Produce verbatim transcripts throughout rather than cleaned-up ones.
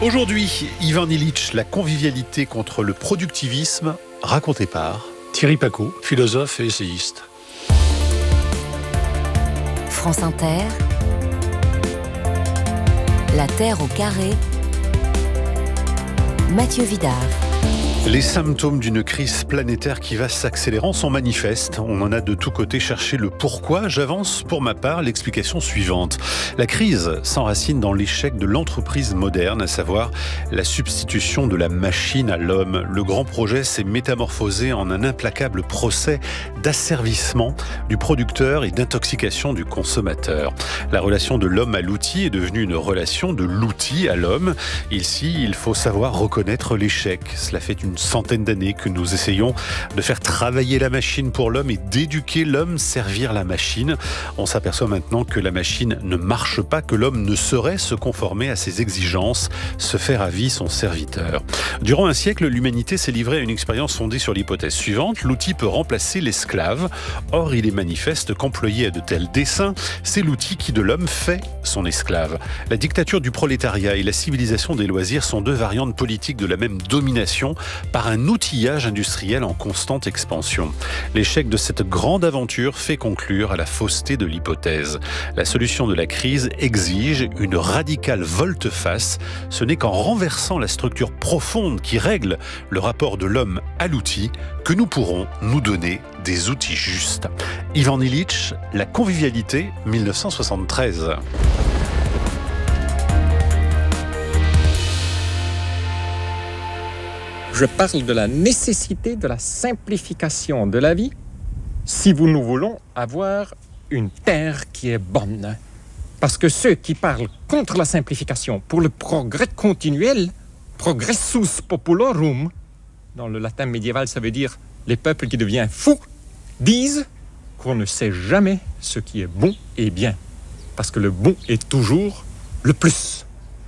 Aujourd'hui, Ivan Illich, la convivialité contre le productivisme, raconté par Thierry Pacaud, philosophe et essayiste. France Inter, La Terre au carré, Mathieu Vidard. Les symptômes d'une crise planétaire qui va s'accélérant sont manifestes. On en a de tous côtés cherché le pourquoi. J'avance pour ma part l'explication suivante. La crise s'enracine dans l'échec de l'entreprise moderne, à savoir la substitution de la machine à l'homme. Le grand projet s'est métamorphosé en un implacable procès d'asservissement du producteur et d'intoxication du consommateur. La relation de l'homme à l'outil est devenue une relation de l'outil à l'homme. Ici, il faut savoir reconnaître l'échec. Cela fait une Une centaine d'années que nous essayons de faire travailler la machine pour l'homme et d'éduquer l'homme, servir la machine. On s'aperçoit maintenant que la machine ne marche pas, que l'homme ne saurait se conformer à ses exigences, se faire à vie son serviteur. Durant un siècle, l'humanité s'est livrée à une expérience fondée sur l'hypothèse suivante: l'outil peut remplacer l'esclave. Or, il est manifeste qu'employé à de tels desseins, c'est l'outil qui de l'homme fait son esclave. La dictature du prolétariat et la civilisation des loisirs sont deux variantes politiques de la même domination, par un outillage industriel en constante expansion. L'échec de cette grande aventure fait conclure à la fausseté de l'hypothèse. La solution de la crise exige une radicale volte-face. Ce n'est qu'en renversant la structure profonde qui règle le rapport de l'homme à l'outil que nous pourrons nous donner des outils justes. Ivan Illich, La convivialité, dix-neuf cent soixante-treize. Je parle de la nécessité de la simplification de la vie si vous nous voulons avoir une terre qui est bonne. Parce que ceux qui parlent contre la simplification pour le progrès continuel, progressus populorum, dans le latin médiéval ça veut dire les peuples qui deviennent fous, disent qu'on ne sait jamais ce qui est bon et bien. Parce que le bon est toujours le plus.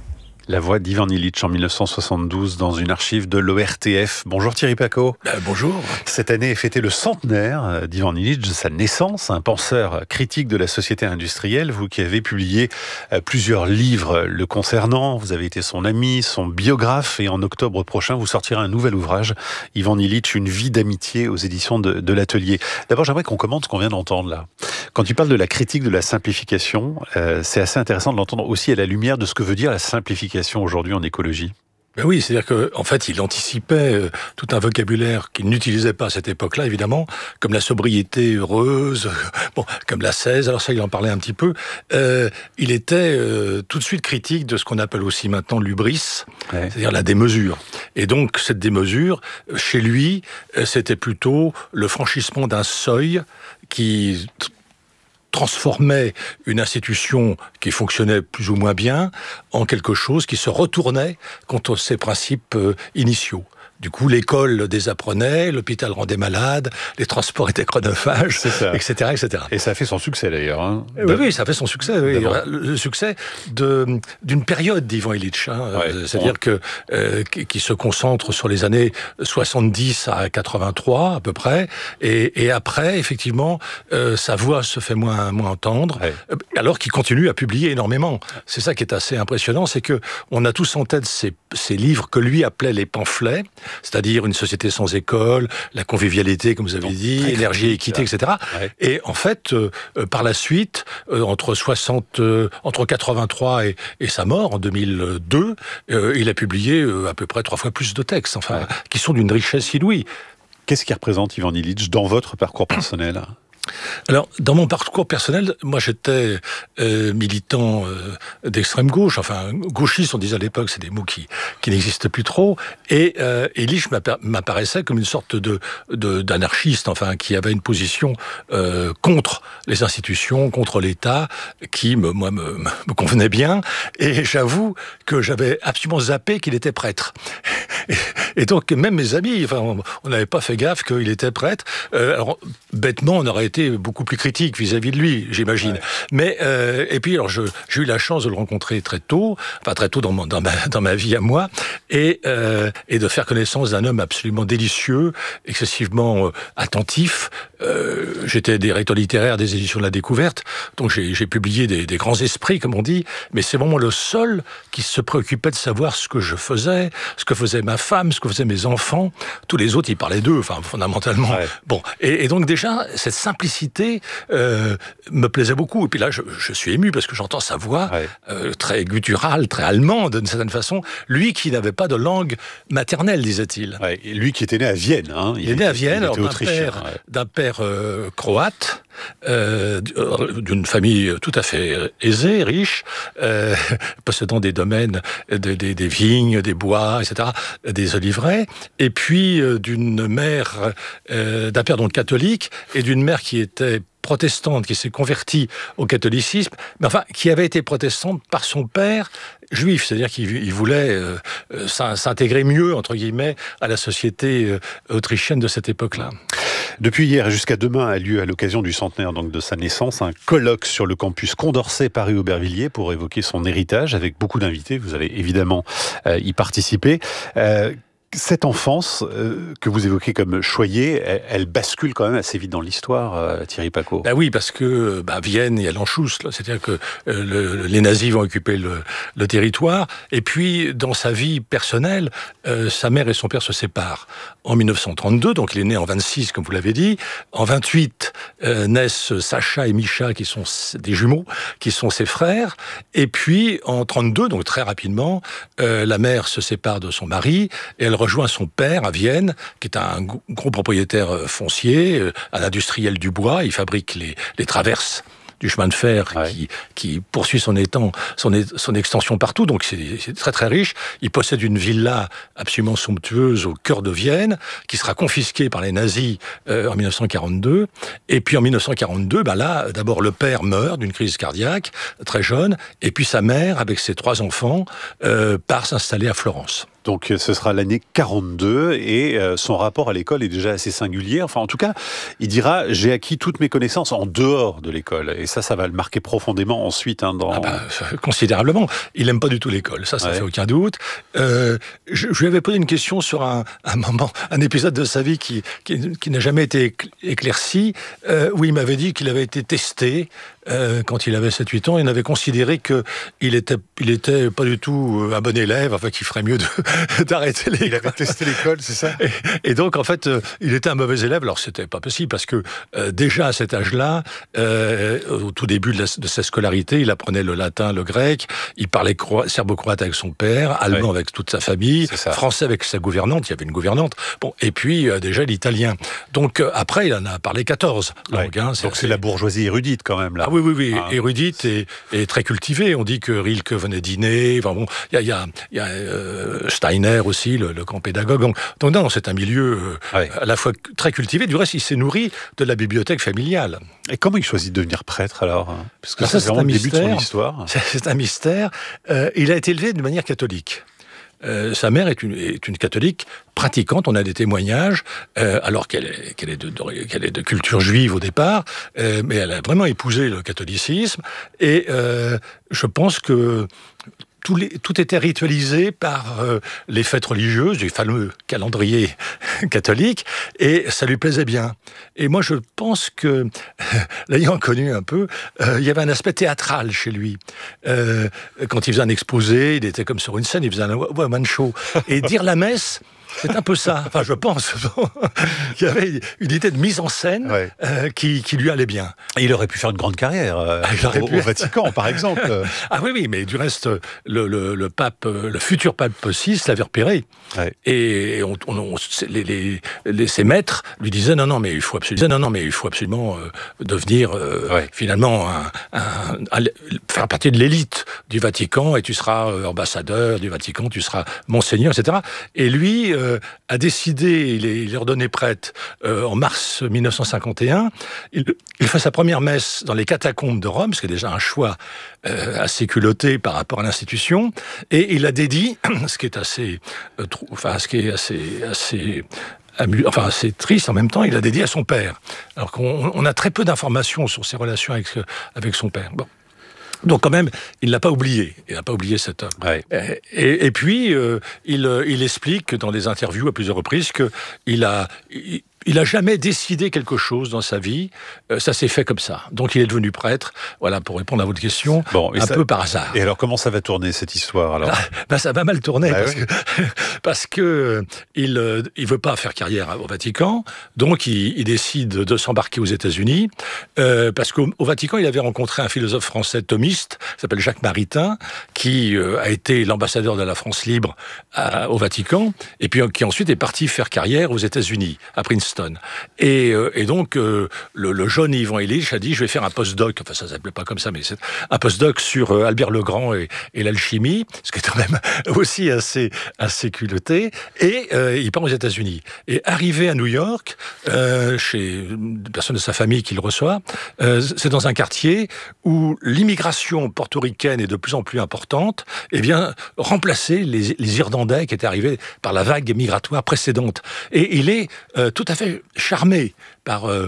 La voix d'Ivan Illich en dix-neuf cent soixante-douze dans une archive de l'O R T F. Bonjour Thierry Pacaud. Euh, bonjour. Cette année est fêté le centenaire d'Ivan Illich, de sa naissance, un penseur critique de la société industrielle. Vous qui avez publié plusieurs livres le concernant, vous avez été son ami, son biographe, et en octobre prochain, vous sortirez un nouvel ouvrage, Ivan Illich, Une vie d'amitié, aux éditions de, de l'Atelier. D'abord, j'aimerais qu'on commente ce qu'on vient d'entendre là. Quand tu parles de la critique de la simplification, euh, c'est assez intéressant de l'entendre aussi à la lumière de ce que veut dire la simplification aujourd'hui en écologie. Ben oui, c'est-à-dire qu'en en fait, il anticipait euh, tout un vocabulaire qu'il n'utilisait pas à cette époque-là, évidemment, comme la sobriété heureuse, bon, comme l'ascèse, alors ça, il en parlait un petit peu. Euh, il était euh, tout de suite critique de ce qu'on appelle aussi maintenant l'hubris, ouais. C'est-à-dire la démesure. Et donc, cette démesure, chez lui, c'était plutôt le franchissement d'un seuil qui transformait une institution qui fonctionnait plus ou moins bien en quelque chose qui se retournait contre ses principes initiaux. Du coup, l'école désapprenait, l'hôpital rendait malade, les transports étaient chronophages, et cetera, et cetera. Et ça a fait son succès d'ailleurs. Hein. Oui, oui, ça a fait son succès. Oui. Le, le succès de, d'une période d'Ivan Illich, hein. Ouais, c'est-à-dire bon. que euh, qui, qui se concentre sur les années soixante-dix à quatre-vingt-trois à peu près, et, et après, effectivement, euh, sa voix se fait moins moins entendre, ouais. alors qu'il continue à publier énormément. C'est ça qui est assez impressionnant, c'est que on a tous en tête ces, ces livres que lui appelait les pamphlets. C'est-à-dire une société sans école, la convivialité, comme vous avez dit, énergie, équité, et cetera. Ouais. Et en fait, euh, par la suite, euh, entre soixante, euh, entre quatre-vingt-trois et, et sa mort en deux mille deux, euh, il a publié euh, à peu près trois fois plus de textes, enfin, ouais. qui sont d'une richesse inouïe. Qu'est-ce qui représente Ivan Illich dans votre parcours personnel ? Alors, dans mon parcours personnel, moi j'étais euh, militant euh, d'extrême gauche, enfin gauchiste on disait à l'époque, c'est des mots qui, qui n'existent plus trop, et euh, Illich m'apparaissait comme une sorte de, de, d'anarchiste, enfin qui avait une position euh, contre les institutions, contre l'État, qui me, moi me, me convenait bien, et j'avoue que j'avais absolument zappé qu'il était prêtre. Et, et donc même mes amis, enfin on n'avait pas fait gaffe qu'il était prêtre. Euh, alors bêtement on aurait été beaucoup plus critique vis-à-vis de lui, j'imagine. Ouais. Mais euh, et puis alors je, j'ai eu la chance de le rencontrer très tôt, enfin très tôt dans, mon, dans ma dans ma vie à moi, et euh, et de faire connaissance d'un homme absolument délicieux, excessivement euh, attentif. Euh, j'étais directeur littéraire des éditions de la Découverte, donc j'ai, j'ai publié des, des grands esprits, comme on dit, mais c'est vraiment le seul qui se préoccupait de savoir ce que je faisais, ce que faisait ma femme, ce que faisaient mes enfants. Tous les autres, ils parlaient d'eux, enfin, fondamentalement. Ouais. Bon. Et, et donc, déjà, cette simplicité euh, me plaisait beaucoup. Et puis là, je, je suis ému parce que j'entends sa voix ouais. euh, très gutturale, très allemande, d'une certaine façon. Lui qui n'avait pas de langue maternelle, disait-il. Ouais. Et lui qui était né à Vienne. Hein. Il, il est né à Vienne, alors, d'un père, ouais. d'un père euh, croate, Euh, d'une famille tout à fait aisée, riche, euh, possédant des domaines, des, des, des vignes, des bois, et cetera, des oliveraies, et puis euh, d'une mère, euh, d'un père donc catholique, et d'une mère qui était protestante, qui s'est convertie au catholicisme, mais enfin, qui avait été protestante par son père juif, c'est-à-dire qu'il voulait euh, s'intégrer mieux, entre guillemets, à la société euh, autrichienne de cette époque-là. Depuis hier jusqu'à demain a lieu, à l'occasion du centenaire donc de sa naissance, un colloque sur le campus Condorcet Paris-Aubervilliers pour évoquer son héritage, avec beaucoup d'invités. Vous allez évidemment euh, y participer. Euh, Cette enfance euh, que vous évoquez comme choyée, elle, elle bascule quand même assez vite dans l'histoire, euh, Thierry Pacaud. Ben oui, parce que bah, Vienne, il y a l'Anschluss, c'est-à-dire que euh, le, les nazis vont occuper le, le territoire, et puis dans sa vie personnelle, euh, sa mère et son père se séparent en dix-neuf cent trente-deux, donc il est né en vingt-six, comme vous l'avez dit. En vingt-huit euh, naissent Sacha et Misha, qui sont des jumeaux, qui sont ses frères, et puis en trente-deux, donc très rapidement, euh, la mère se sépare de son mari, et elle rejoint son père à Vienne, qui est un gros propriétaire foncier, un industriel du bois. Il fabrique les, les traverses du chemin de fer ouais. qui, qui poursuit son, étang, son, son extension partout, donc c'est, c'est très très riche. Il possède une villa absolument somptueuse au cœur de Vienne, qui sera confisquée par les nazis euh, en dix-neuf cent quarante-deux. Et puis en dix-neuf cent quarante-deux, bah là, d'abord le père meurt d'une crise cardiaque, très jeune, et puis sa mère, avec ses trois enfants, euh, part s'installer à Florence. Donc ce sera l'année quarante-deux et euh, son rapport à l'école est déjà assez singulier. Enfin en tout cas, il dira « j'ai acquis toutes mes connaissances en dehors de l'école ». Et ça, ça va le marquer profondément ensuite. Hein, dans... ah bah, considérablement. Il n'aime pas du tout l'école, ça, ça ouais. fait aucun doute. Euh, je, je lui avais posé une question sur un, un moment, un épisode de sa vie qui, qui, qui n'a jamais été éclairci, euh, où il m'avait dit qu'il avait été testé euh, quand il avait sept huit ans. Il avait considéré qu'il était, il était pas du tout un bon élève, enfin qu'il ferait mieux de... d'arrêter l'école. Il avait testé l'école, c'est ça ? et, et donc, en fait, euh, il était un mauvais élève. Alors, c'était pas possible parce que euh, déjà à cet âge-là, euh, au tout début de, la, de sa scolarité, il apprenait le latin, le grec, il parlait croi- serbo-croate avec son père, allemand ouais. avec toute sa famille, français avec sa gouvernante, il y avait une gouvernante, bon, et puis euh, déjà l'italien. Donc, euh, après, il en a parlé quatorze ouais. langues. Hein, c'est donc, assez... c'est la bourgeoisie érudite, quand même, là. Ah oui, oui, oui, ah. érudite et, et très cultivée. On dit que Rilke venait dîner. Enfin, bon, il y a, y a, y a euh, Steiner aussi, le, le grand pédagogue. Donc, donc non, c'est un milieu euh, ouais. à la fois très cultivé. Du reste, il s'est nourri de la bibliothèque familiale. Et comment il choisit de devenir prêtre alors ? Parce que alors ça, c'est c'est vraiment un le début de son mystère. histoire. C'est, c'est un mystère. Euh, il a été élevé de manière catholique. Euh, sa mère est une, est une catholique pratiquante, on a des témoignages, euh, alors qu'elle est, qu'elle, est de, de, qu'elle est de culture juive au départ, euh, mais elle a vraiment épousé le catholicisme, et euh, je pense que Tout, les, tout était ritualisé par euh, les fêtes religieuses, du fameux calendrier catholique, et ça lui plaisait bien. Et moi, je pense que, l'ayant connu un peu, euh, il y avait un aspect théâtral chez lui. Euh, quand il faisait un exposé, il était comme sur une scène, il faisait un one-man show. Et dire la messe, c'est un peu ça. Enfin, je pense qu'il y avait une idée de mise en scène ouais. euh, qui, qui lui allait bien. Et il aurait pu faire une grande carrière euh, ah, au, pu... au Vatican, par exemple. Ah oui, oui, mais du reste, le, le, le pape, le futur pape six l'avait repéré. Ouais. Et on, on, on, les, les, les, ses maîtres lui disaient non, non, mais il faut absolument, non, non, mais il faut absolument euh, devenir euh, ouais. finalement un, un, un, faire partie de l'élite du Vatican et tu seras euh, ambassadeur du Vatican, tu seras monseigneur, et cetera. Et lui euh, a décidé, il est, il est ordonné prêtre euh, en mars dix-neuf cent cinquante et un. Il, il fait sa première messe dans les catacombes de Rome, ce qui est déjà un choix euh, assez culotté par rapport à l'institution, et il a dédié, ce qui est assez, euh, trou, enfin ce qui est assez, assez amu- enfin c'est triste en même temps, il a dédié à son père. Alors qu'on on a très peu d'informations sur ses relations avec, avec son père. Bon. Donc quand même, il n'a pas oublié. Il n'a pas oublié cet homme. Ouais. Et, et, et puis, euh, il, il explique dans des interviews à plusieurs reprises qu'il a... Il, Il n'a jamais décidé quelque chose dans sa vie, euh, ça s'est fait comme ça. Donc il est devenu prêtre, voilà, pour répondre à votre question, bon, un ça, peu par hasard. Et alors comment ça va tourner cette histoire alors? Ah, ben, ça va mal tourner, ah, parce, oui. que, parce que euh, il ne euh, veut pas faire carrière au Vatican, donc il, il décide de s'embarquer aux États-Unis, euh, parce qu'au au Vatican, il avait rencontré un philosophe français thomiste, qui s'appelle Jacques Maritain, qui euh, a été l'ambassadeur de la France libre à, au Vatican, et puis qui ensuite est parti faire carrière aux États-Unis, à Princeton. Et Et, euh, et donc, euh, le, le jeune Ivan Illich a dit, je vais faire un postdoc, enfin ça ne s'appelait pas comme ça, mais c'est un postdoc sur euh, Albert le Grand et, et l'alchimie, ce qui est quand même aussi assez, assez culotté, et euh, il part aux États-Unis. Et arrivé à New York, euh, chez une personne de sa famille qui le reçoit, euh, c'est dans un quartier où l'immigration portoricaine est de plus en plus importante, et vient remplacer les, les Irlandais qui étaient arrivés par la vague migratoire précédente. Et il est euh, tout à fait charmé par euh,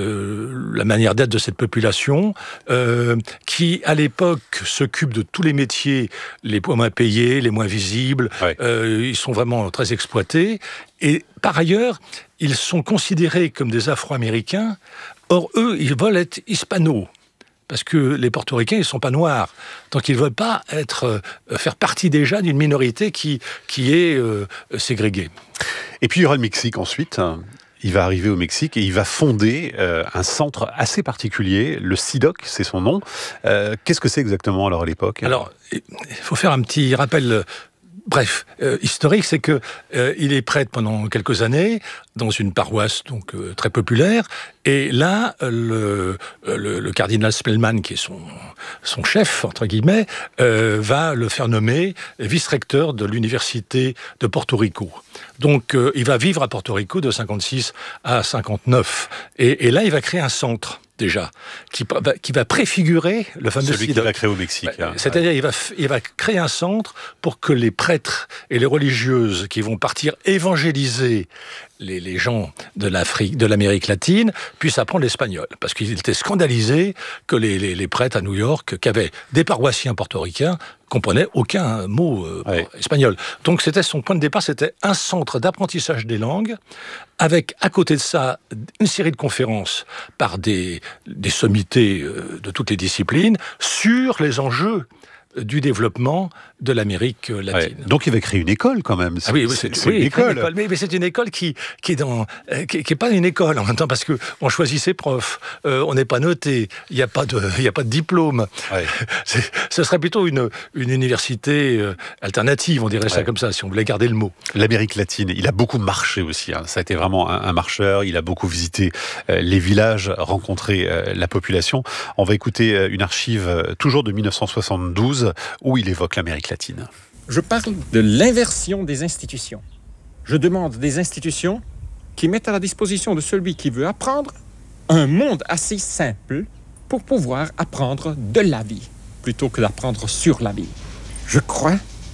euh, la manière d'être de cette population euh, qui, à l'époque, s'occupe de tous les métiers les moins payés, les moins visibles. Ouais. Euh, ils sont vraiment très exploités. Et par ailleurs, ils sont considérés comme des Afro-Américains. Or, eux, ils veulent être hispanos. Parce que les portoricains, ils ne sont pas noirs. Donc, ils ne veulent pas être, euh, faire partie déjà d'une minorité qui, qui est euh, ségrégée. Et puis, il y aura le Mexique ensuite. Il va arriver au Mexique et il va fonder euh, un centre assez particulier, le C I D O C, c'est son nom. Euh, qu'est-ce que c'est exactement alors à l'époque? Alors, il faut faire un petit rappel... Bref, euh, historique, c'est que euh, il est prêtre pendant quelques années dans une paroisse donc euh, très populaire, et là le, le, le cardinal Spellman, qui est son son chef entre guillemets, euh, va le faire nommer vice-recteur de l'université de Porto Rico. Donc euh, il va vivre à Porto Rico de cinquante-six à cinquante-neuf, et, et là il va créer un centre. Déjà, qui, qui va préfigurer le fameux celui qu'il va créer au Mexique. Ouais, hein. C'est-à-dire, il va, il va créer un centre pour que les prêtres et les religieuses qui vont partir évangéliser les, les gens de l'Afrique, de l'Amérique latine, puissent apprendre l'espagnol. Parce qu'il était scandalisé que les, les, les prêtres à New York, qui avaient des paroissiens portoricains, comprenaient aucun mot euh, ouais. espagnol. Donc c'était son point de départ, c'était un centre d'apprentissage des langues, avec à côté de ça une série de conférences par des, des sommités euh, de toutes les disciplines sur les enjeux du développement de l'Amérique latine. Ouais. Donc il va créer une école quand même. C'est, ah oui, c'est, c'est oui, une école. Une école. Mais, mais c'est une école qui qui est dans euh, qui, qui est pas une école en même temps, parce que on choisit ses profs, euh, on n'est pas noté, il y a pas de il y a pas de diplôme. Ouais. C'est, ce serait plutôt une une université euh, alternative, on dirait ouais. ça comme ça, si on voulait garder le mot. L'Amérique latine, il a beaucoup marché aussi. Hein. Ça a été vraiment un, un marcheur. Il a beaucoup visité euh, les villages, rencontré euh, la population. On va écouter euh, une archive euh, toujours de dix-neuf cent soixante-douze où il évoque l'Amérique latine. Je parle de l'inversion des institutions. Je demande des institutions qui mettent à la disposition de celui qui veut apprendre un monde assez simple pour pouvoir apprendre de la vie, plutôt que d'apprendre sur la vie. Je crois,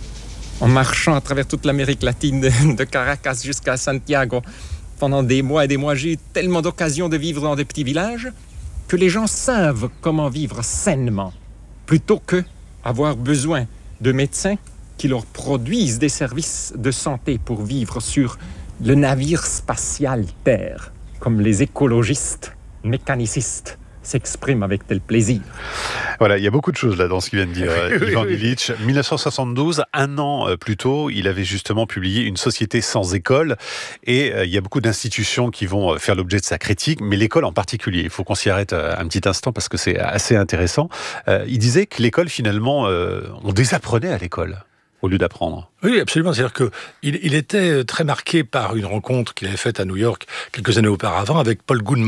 en marchant à travers toute l'Amérique latine, de Caracas jusqu'à Santiago, pendant des mois et des mois, j'ai eu tellement d'occasions de vivre dans des petits villages que les gens savent comment vivre sainement, plutôt que avoir besoin de médecins qui leur produisent des services de santé pour vivre sur le navire spatial Terre, comme les écologistes, mécanicistes s'expriment avec tel plaisir. Voilà, il y a beaucoup de choses là dans ce qu'il vient de dire oui, Ivan oui. Illich. dix-neuf cent soixante-douze, un an plus tôt, il avait justement publié Une société sans école, et euh, il y a beaucoup d'institutions qui vont faire l'objet de sa critique, mais l'école en particulier. Il faut qu'on s'y arrête un petit instant parce que c'est assez intéressant. Euh, il disait que l'école, finalement, euh, on désapprenait à l'école au lieu d'apprendre. Oui, absolument. C'est-à-dire qu'il il était très marqué par une rencontre qu'il avait faite à New York quelques années auparavant avec Paul Goodman.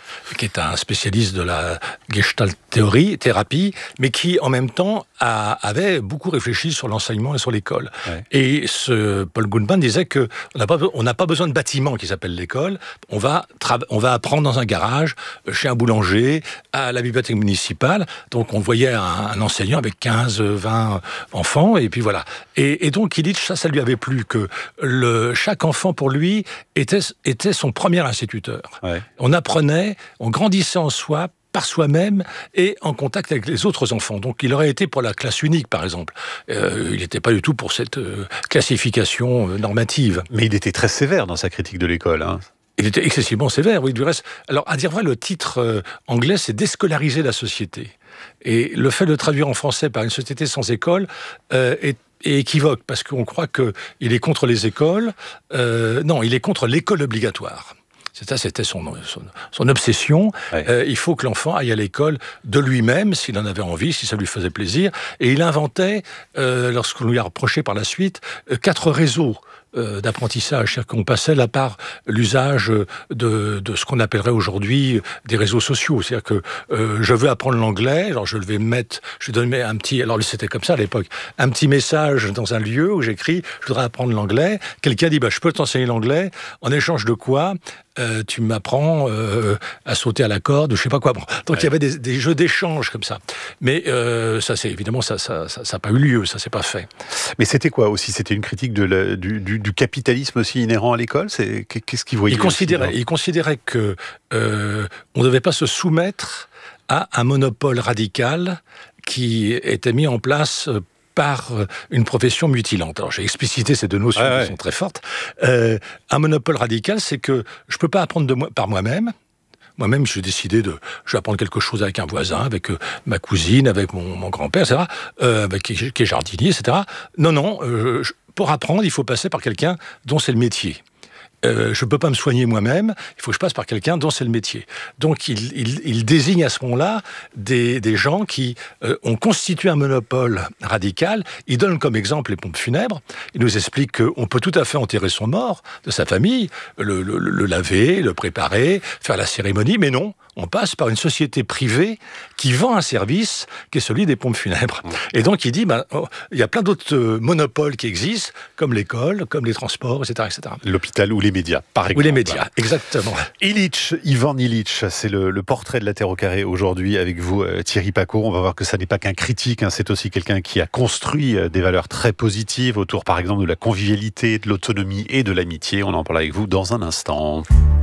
qui est un spécialiste de la Gestalt théorie, thérapie, mais qui en même temps a, avait beaucoup réfléchi sur l'enseignement et sur l'école. Ouais. Et ce Paul Goodman disait que on n'a pas, on n'a pas besoin de bâtiment qui s'appelle l'école. On va, tra- on va apprendre dans un garage, chez un boulanger, à la bibliothèque municipale. Donc on voyait un, un enseignant avec quinze, vingt enfants, et puis voilà. Et, et donc Illich, ça, ça lui avait plu, que le, chaque enfant pour lui était, était son premier instituteur. Ouais. On apprenait, on grandissait en soi, par soi-même et en contact avec les autres enfants. Donc il aurait été pour la classe unique, par exemple. Euh, il n'était pas du tout pour cette euh, classification euh, normative. Mais il était très sévère dans sa critique de l'école, hein. Il était excessivement sévère, oui, du reste. Alors, à dire vrai, le titre euh, anglais, c'est « Déscolariser la société ». Et le fait de traduire en français par « Une société sans école euh, » est est équivoque, parce qu'on croit qu'il est contre les écoles. Euh, non, il est contre l'école obligatoire. Ça, c'était son, son, son obsession. Ouais. Euh, il faut que l'enfant aille à l'école de lui-même, s'il en avait envie, si ça lui faisait plaisir. Et il inventait, euh, lorsqu'on lui a reproché par la suite, euh, quatre réseaux euh, d'apprentissage. C'est-à-dire qu'on passait là par l'usage de, de ce qu'on appellerait aujourd'hui des réseaux sociaux. C'est-à-dire que euh, je veux apprendre l'anglais, alors je vais mettre, je vais donner un petit, alors c'était comme ça à l'époque, un petit message dans un lieu où j'écris, je voudrais apprendre l'anglais. Quelqu'un dit, bah, je peux t'enseigner l'anglais, en échange de quoi Euh, tu m'apprends euh, à sauter à la corde, ou je sais pas quoi. Bon. Donc ouais. Il y avait des, des jeux d'échange comme ça. Mais euh, ça, c'est évidemment, ça, ça, ça, ça n'a pas eu lieu, ça s'est pas fait. Mais c'était quoi aussi ? C'était une critique de la, du, du, du capitalisme aussi inhérent à l'école ? C'est, qu'est-ce qu'il voyait ? Il considérait, il considérait que euh, on ne devait pas se soumettre à un monopole radical qui était mis en place euh, par une profession mutilante. Alors, j'ai explicité ces deux notions ah ouais. qui sont très fortes. Euh, un monopole radical, c'est que je ne peux pas apprendre de moi, par moi-même. Moi-même, j'ai décidé de... Je vais apprendre quelque chose avec un voisin, avec euh, ma cousine, avec mon, mon grand-père, et cetera, euh, avec, qui, qui est jardinier, et cetera. Non, non, euh, je, pour apprendre, il faut passer par quelqu'un dont c'est le métier. Euh, je ne peux pas me soigner moi-même, il faut que je passe par quelqu'un dont c'est le métier. Donc il, il, il désigne à ce moment-là des, des gens qui euh, ont constitué un monopole radical. Il donne comme exemple les pompes funèbres. Il nous explique qu'on peut tout à fait enterrer son mort de sa famille, le, le, le laver, le préparer, faire la cérémonie, mais non, on passe par une société privée qui vend un service qui est celui des pompes funèbres. Et donc il dit, ben, oh, il y a plein d'autres euh, monopoles qui existent, comme l'école, comme les transports, et cetera, et cetera. L'hôpital ou les médias, par exemple. Ou les médias, exactement. Illich, Ivan Illich, c'est le, le portrait de la Terre au carré aujourd'hui avec vous, euh, Thierry Pacaud. On va voir que ça n'est pas qu'un critique, hein, c'est aussi quelqu'un qui a construit euh, des valeurs très positives autour, par exemple, de la convivialité, de l'autonomie et de l'amitié. On en parle avec vous dans un instant.